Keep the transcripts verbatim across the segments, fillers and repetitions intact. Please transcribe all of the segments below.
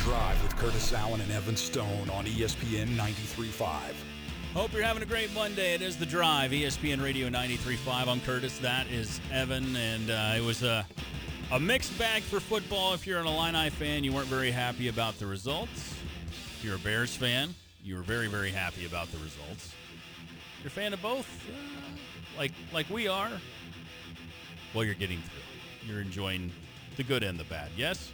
Drive with Curtis Allen and Evan Stone on E S P N ninety-three point five. Hope you're having a great Monday. It is The Drive, E S P N Radio ninety-three point five. I'm Curtis. That is Evan. And uh, it was a, a mixed bag for football. If you're an Illini fan, you weren't very happy about the results. If you're a Bears fan, you were very, very happy about the results. If you're a fan of both, uh, like like we are, well, you're getting through. You're enjoying the good and the bad, yes?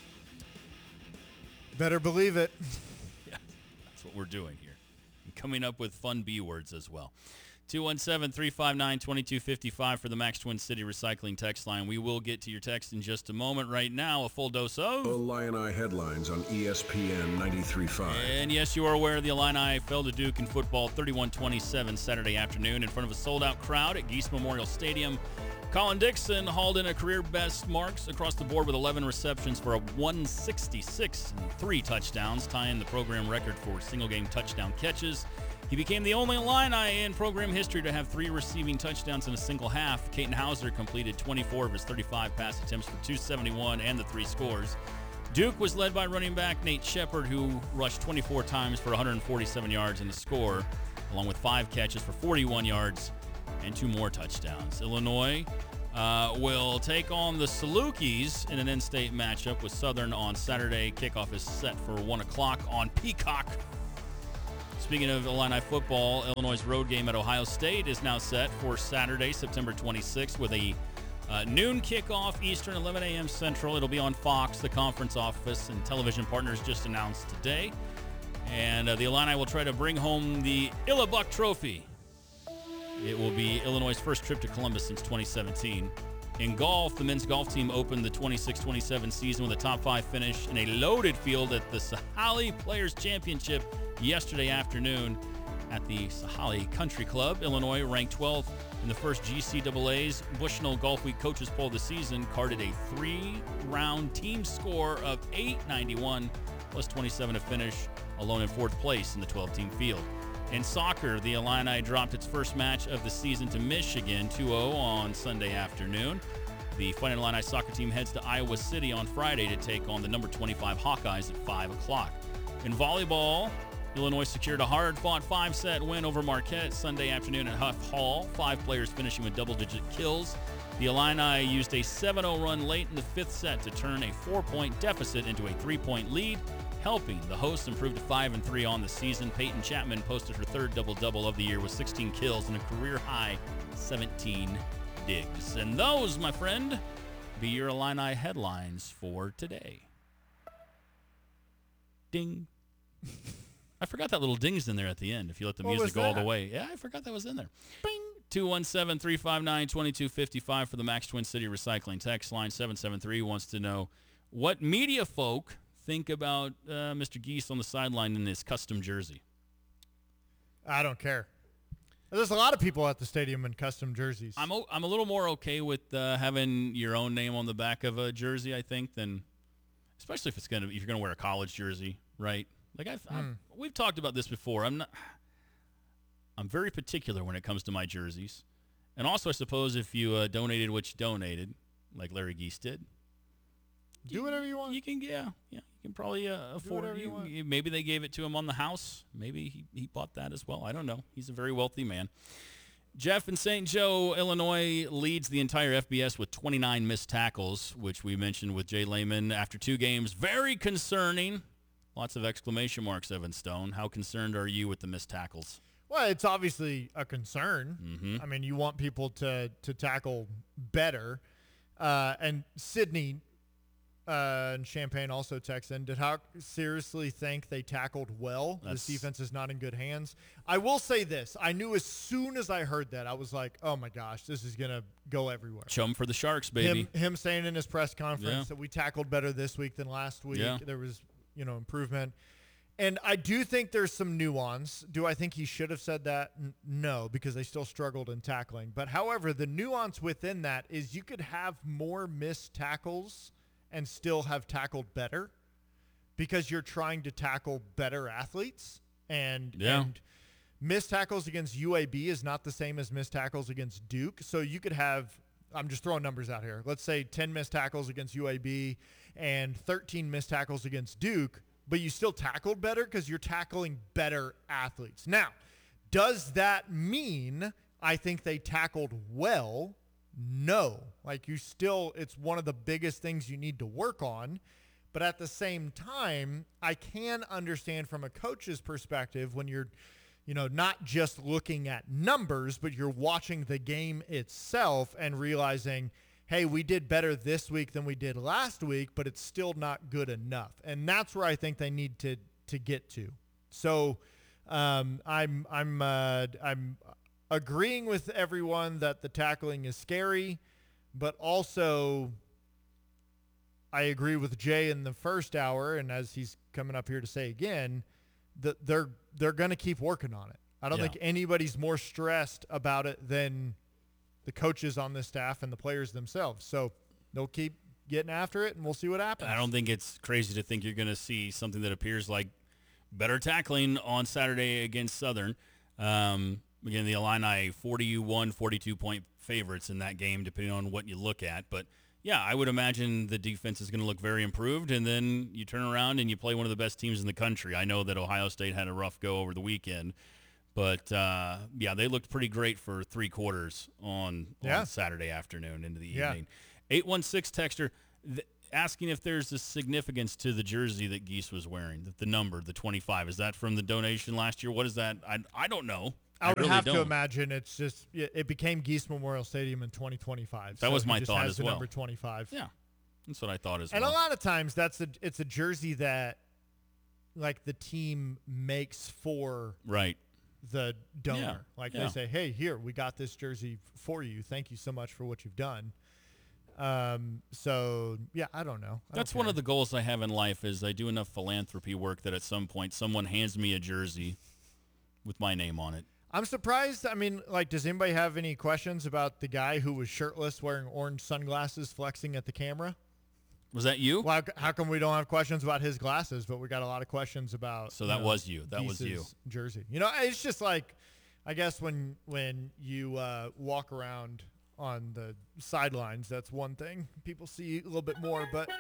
Better believe it. Yeah, that's what we're doing here. And coming up with fun B words as well. two one seven, three five nine, two two five five for the Max Twin City Recycling text line. We will get to your text in just a moment. Right now, a full dose of Illini headlines on E S P N ninety-three point five. And yes, you are aware the Illini fell to Duke in football thirty-one twenty-seven Saturday afternoon in front of a sold-out crowd at Geese Memorial Stadium. Colin Dixon hauled in a career-best marks across the board with eleven receptions for a one sixty-six and three touchdowns, tying the program record for single-game touchdown catches. He became the only Illini in program history to have three receiving touchdowns in a single half. Caton Hauser completed twenty-four of his thirty-five pass attempts for two seventy-one and the three scores. Duke was led by running back Nate Shepard, who rushed twenty-four times for one hundred forty-seven yards and a score, along with five catches for forty-one yards and two more touchdowns. Illinois uh, will take on the Salukis in an in-state matchup with Southern on Saturday. Kickoff is set for one o'clock on Peacock. Speaking of Illini football, Illinois' road game at Ohio State is now set for Saturday, September twenty-sixth, with a uh, noon kickoff Eastern, eleven a.m. Central. It'll be on Fox, the conference office, and television partners just announced today. And uh, the Illini will try to bring home the Illabuck Trophy. It will be Illinois' first trip to Columbus since twenty seventeen. In golf, the men's golf team opened the twenty-six twenty-seven season with a top five finish in a loaded field at the Sahalee Players Championship yesterday afternoon at the Sahalee Country Club. Illinois, ranked twelfth in the first G C A A's Bushnell Golf Week Coaches Poll this season, carded a three-round team score of eight ninety-one plus twenty-seven to finish alone in fourth place in the twelve-team field. In soccer, the Illini dropped its first match of the season to Michigan, two oh on Sunday afternoon. The Fighting Illini soccer team heads to Iowa City on Friday to take on the number twenty-five Hawkeyes at five o'clock. In volleyball, Illinois secured a hard-fought five-set win over Marquette Sunday afternoon at Huff Hall, five players finishing with double-digit kills. The Illini used a seven oh run late in the fifth set to turn a four-point deficit into a three-point lead, helping the hosts improve to five and three on the season. Peyton Chapman posted her third double-double of the year with sixteen kills and a career-high seventeen digs. And those, my friend, be your Illini headlines for today. Ding. I forgot that little ding's in there at the end, if you let the What music was go all that? the way. Yeah, I forgot that was in there. Bing. two one seven, three five nine, two two five five for the Max Twin City Recycling text line. seven seven three wants to know what media folk think about uh, Mister Geese on the sideline in his custom jersey. I don't care. There's a lot of people at the stadium in custom jerseys. I'm o- I'm a little more okay with uh, having your own name on the back of a jersey, I think, than especially if it's gonna if you're gonna wear a college jersey, right? Like I've, I've Mm. we've talked about this before. I'm not. I'm very particular when it comes to my jerseys, and also I suppose if you uh, donated what you donated, like Larry Geese did, Do whatever you want. You can, yeah, yeah. You can probably uh, afford whatever it. you want. Maybe they gave it to him on the house. Maybe he, he bought that as well. I don't know. He's a very wealthy man. Jeff in Saint Joe, Illinois leads the entire F B S with twenty-nine missed tackles, which we mentioned with Jay Lehman after two games. Very concerning. Lots of exclamation marks, Evan Stone. How concerned are you with the missed tackles? Well, it's obviously a concern. Mm-hmm. I mean, you want people to to tackle better. Uh, and Sydney uh, and Champaign also text in, did Hawk seriously think they tackled well? That's... This defense is not in good hands. I will say this. I knew as soon as I heard that, I was like, oh, my gosh, this is going to go everywhere. Chum for the Sharks, baby. Him, him saying in his press conference Yeah. that we tackled better this week than last week. Yeah. There was, you know, improvement. And I do think there's some nuance. Do I think he should have said that? N- no, because they still struggled in tackling. But however, the nuance within that is you could have more missed tackles and still have tackled better because you're trying to tackle better athletes. And, Yeah. and missed tackles against U A B is not the same as missed tackles against Duke. So you could have I'm just throwing numbers out here. Let's say ten missed tackles against U A B and thirteen missed tackles against Duke, but you still tackled better because you're tackling better athletes. Now, does that mean I think they tackled well? No. Like, you still, it's one of the biggest things you need to work on. But at the same time, I can understand from a coach's perspective when you're, you know, not just looking at numbers, but you're watching the game itself and realizing, hey, we did better this week than we did last week, but it's still not good enough. And that's where I think they need to to get to. So um, I'm I'm uh, I'm agreeing with everyone that the tackling is scary, but also I agree with Jay in the first hour, and as he's coming up here to say again, that they're they're going to keep working on it. I don't Yeah. think anybody's more stressed about it than the coaches on this staff and the players themselves. So they'll keep getting after it, and we'll see what happens. I don't think it's crazy to think you're going to see something that appears like better tackling on Saturday against Southern. Um, again, the Illini forty-one, forty-two point favorites in that game, depending on what you look at. But yeah, I would imagine the defense is going to look very improved, and then you turn around and you play one of the best teams in the country. I know that Ohio State had a rough go over the weekend, but uh, yeah, they looked pretty great for three quarters on, Yeah. on Saturday afternoon into the Yeah. evening. eight one six texter th- asking if there's a significance to the jersey that Geese was wearing, the, the number, the twenty-five. Is that from the donation last year? What is that? I, I don't know. I would really have don't. to imagine it's just it it became Geese Memorial Stadium in twenty twenty-five. That so was he my just thought has as the well. Number twenty-five. Yeah, that's what I thought as And well. a lot of times that's a it's a jersey that like the team makes for Right. the donor. Yeah, Like yeah. they say, "Hey, here, we got this jersey f- for you. Thank you so much for what you've done." Um so yeah, I don't know. I don't That's one care. of the goals I have in life is I do enough philanthropy work that at some point someone hands me a jersey with my name on it. I'm surprised. I mean, like, does anybody have any questions about the guy who was shirtless wearing orange sunglasses flexing at the camera? Was that you? Well, how- how come we don't have questions about his glasses, but we got a lot of questions about? So you that know, was you. That was you. Geese's jersey. You know, it's just like, I guess when when you uh, walk around on the sidelines, that's one thing people see a little bit more. But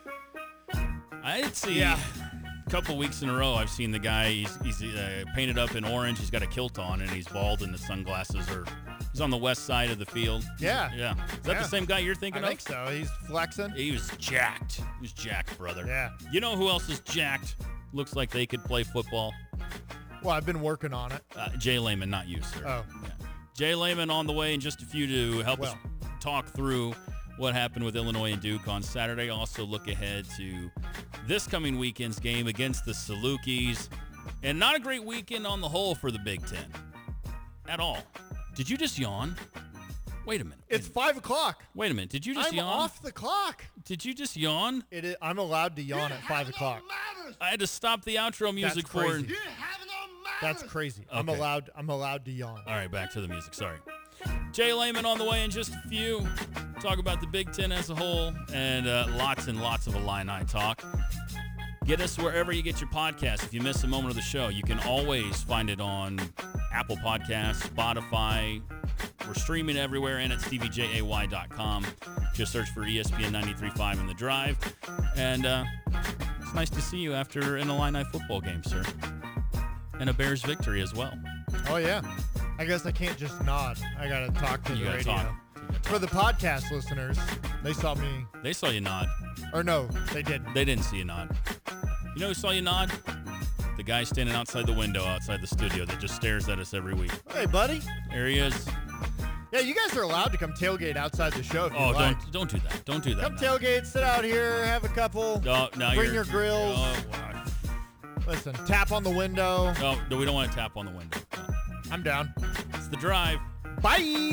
I'd see Yeah. a couple weeks in a row I've seen the guy, he's, he's uh, painted up in orange, he's got a kilt on, and he's bald, and the sunglasses are, he's on the west side of the field. Yeah. Yeah. Is that Yeah. the same guy you're I thinking think of? so. He's flexing. He was jacked. He was jacked, brother. Yeah. You know who else is jacked? Looks like they could play football. Well, I've been working on it. Uh, Jay Lehman, not you, sir. Oh. Yeah. Jay Lehman on the way in just a few to help Well. us talk through what happened with Illinois and Duke on Saturday. Also look ahead to this coming weekend's game against the Salukis. And not a great weekend on the whole for the Big Ten. At all. Did you just yawn? Wait a minute. It's five o'clock. Wait a minute. Did you just I'm yawn? off the clock. Did you just yawn? It is, I'm allowed to yawn at five o'clock. I had to stop the outro music for crazy. That's crazy. I'm Okay. allowed. I'm allowed to yawn. All right, back to the music. Sorry. Jay Lehman on the way in just a few. Talk about the Big Ten as a whole and uh, lots and lots of Illini talk. Get us wherever you get your podcasts. If you miss a moment of the show, you can always find it on Apple Podcasts, Spotify. We're streaming everywhere and at stevie jay a y dot com. Just search for E S P N ninety-three point five in the drive. And uh, it's nice to see you after an Illini football game, sir. And a Bears victory as well. Oh yeah. I guess I can't just nod. I gotta talk to You the gotta radio. talk. You gotta For the podcast listeners, they saw me. They saw you nod. Or no, they didn't. They didn't see you nod. You know who saw you nod? The guy standing outside the window outside the studio that just stares at us every week. Hey, buddy. There he is. Yeah, you guys are allowed to come tailgate outside the show if you Oh, like. don't don't do that. Don't do that. Come now. tailgate, sit out here, have a couple. No, now bring you're, your grills. Oh, wow. Listen, tap on the window. No, no, we don't want to tap on the window. No. I'm down. It's the drive. Bye.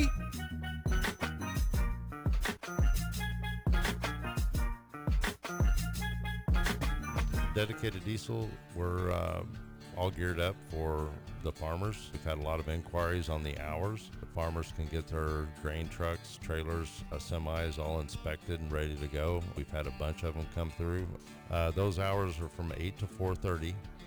Dedicated Diesel, we're uh, all geared up for the farmers. We've had a lot of inquiries on the hours. The farmers can get their grain trucks, trailers, uh, semis all inspected and ready to go. We've had a bunch of them come through. Uh, those hours are from eight to four thirty,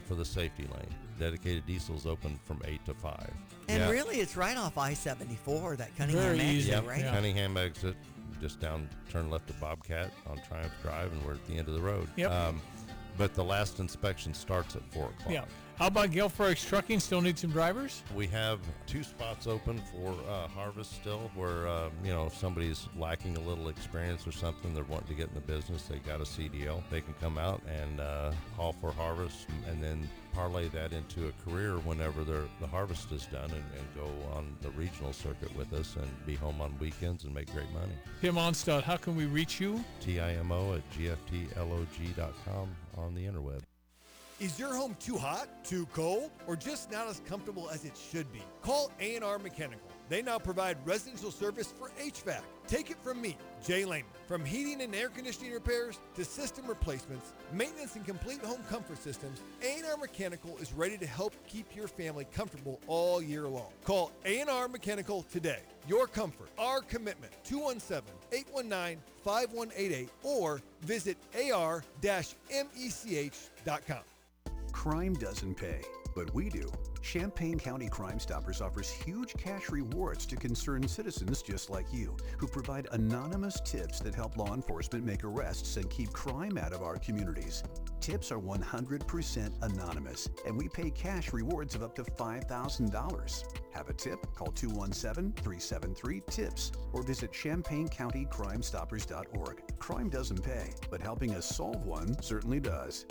for the safety lane. Dedicated Diesel's open from eight to five. And yeah. really, it's right off I seventy-four, that Cunningham Very exit, easy. Yep, right? Yeah. Cunningham exit, just down, turn left at Bobcat on Triumph Drive, and we're at the end of the road. Yep. Um, but the last inspection starts at four o'clock. Yeah. How about Gilfrex Trucking? Still need some drivers? We have two spots open for uh, harvest still where, uh, you know, if somebody's lacking a little experience or something, they're wanting to get in the business, they got a C D L. They can come out and uh, haul for harvest and then parlay that into a career whenever the harvest is done and, and go on the regional circuit with us and be home on weekends and make great money. Tim Onstad, how can we reach you? T I M O at G F T log dot com on the interweb. Is your home too hot, too cold, or just not as comfortable as it should be? Call A and R Mechanical. They now provide residential service for H V A C. Take it from me, Jay Lehman. From heating and air conditioning repairs to system replacements, maintenance and complete home comfort systems, A and R Mechanical is ready to help keep your family comfortable all year long. Call A and R Mechanical today. Your comfort, our commitment. two one seven, eight one nine, five one eight eight or visit A R mech dot com. Crime doesn't pay, but we do. Champaign County Crime Stoppers offers huge cash rewards to concerned citizens just like you, who provide anonymous tips that help law enforcement make arrests and keep crime out of our communities. Tips are one hundred percent anonymous, and we pay cash rewards of up to five thousand dollars. Have a tip? Call two one seven, three seven three, TIPS or visit champaign county crime stoppers dot org. Crime doesn't pay, but helping us solve one certainly does.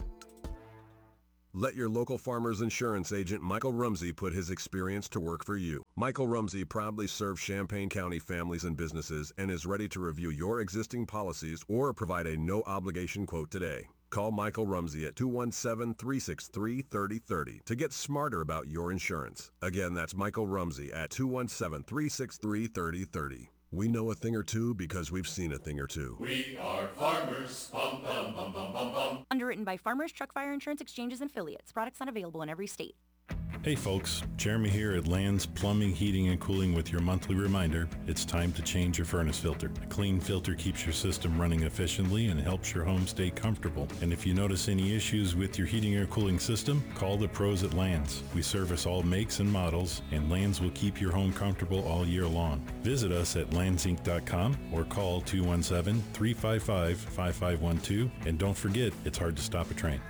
Let your local farmer's insurance agent Michael Rumsey put his experience to work for you. Michael Rumsey proudly serves Champaign County families and businesses and is ready to review your existing policies or provide a no-obligation quote today. Call Michael Rumsey at two one seven, three six three, three zero three zero to get smarter about your insurance. Again, that's Michael Rumsey at two one seven, three six three, three zero three zero. We know a thing or two because we've seen a thing or two. We are farmers. Bum, bum, bum, bum, bum, bum. Underwritten by Farmers Truck Fire Insurance Exchanges and Affiliates. Products not available in every state. Hey folks, Jeremy here at Land's Plumbing, Heating, and Cooling with your monthly reminder, it's time to change your furnace filter. A clean filter keeps your system running efficiently and helps your home stay comfortable. And if you notice any issues with your heating or cooling system, call the pros at Land's. We service all makes and models, and Land's will keep your home comfortable all year long. Visit us at lands inc dot com or call two one seven, three five five, five five one two. And don't forget, it's hard to stop a train.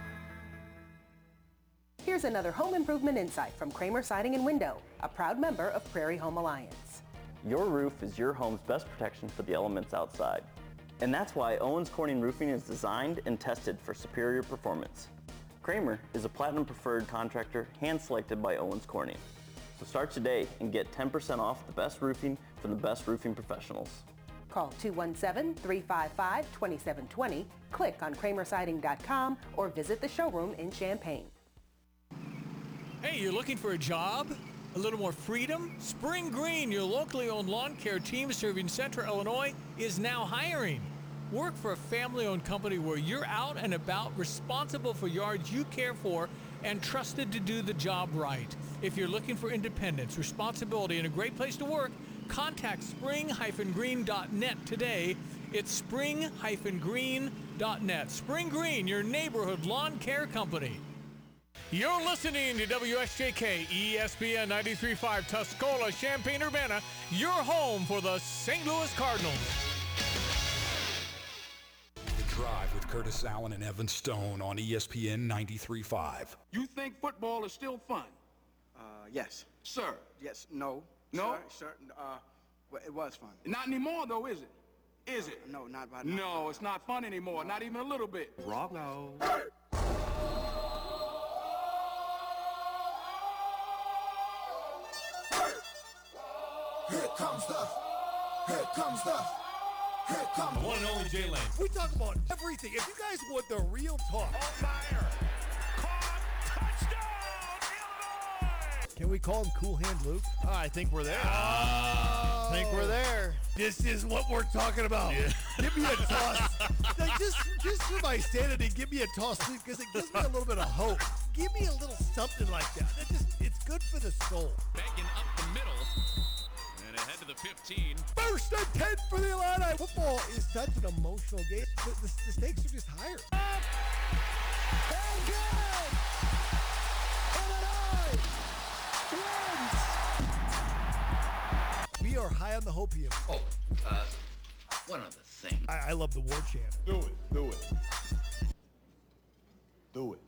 Here's another home improvement insight from Kramer Siding and Window, a proud member of Prairie Home Alliance. Your roof is your home's best protection for the elements outside. And that's why Owens Corning Roofing is designed and tested for superior performance. Kramer is a platinum preferred contractor hand-selected by Owens Corning. So start today and get ten percent off the best roofing from the best roofing professionals. Call two one seven, three five five, two seven two zero, click on kramer siding dot com, or visit the showroom in Champaign. Hey, you're looking for a job? A little more freedom? Spring Green, your locally owned lawn care team serving Central Illinois, is now hiring. Work for a family-owned company where you're out and about, responsible for yards you care for, and trusted to do the job right. If you're looking for independence, responsibility, and a great place to work, contact spring green dot net today. It's spring green dot net. Spring Green, your neighborhood lawn care company. You're listening to W S J K E S P N ninety-three point five Tuscola, Champaign-Urbana, your home for the Saint Louis Cardinals. The Drive with Curtis Allen and Evan Stone on E S P N ninety-three point five. You think football is still fun? Uh, yes. Sir? Yes, no. No? Sir, sir, uh, well, it was fun. Not anymore, though, is it? Is it? No, not by now. No, it's not fun anymore, not even a little bit. Wrong. Here comes the, here comes the, here comes the one and only Jay Lane. We talk about everything. If you guys want the real talk. Altmaier, caught, touchdown, Illinois! Can we call him Cool Hand Luke? Oh, I think we're there. Oh. I think we're there. This is what we're talking about. Yeah. Give me a toss. Like, just, just for my sanity, give me a toss, please, because it gives me a little bit of hope. Give me a little something like that. That just, it's good for the soul. Bacon up the middle. Ahead to the fifteen. First and ten for the Illini. Football is such an emotional game. The, the, the stakes are just higher. And good. hopium. Oh, uh, one other thing. I, I love the war chant. Do it, do it. Do it.